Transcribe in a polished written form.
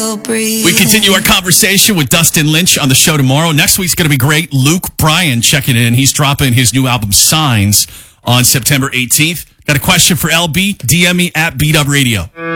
We continue our conversation with Dustin Lynch on the show tomorrow. Next week's going to be great. Luke Bryan checking in. He's dropping his new album, Signs, on September 18th. Got a question for LB? DM me at BDub Radio.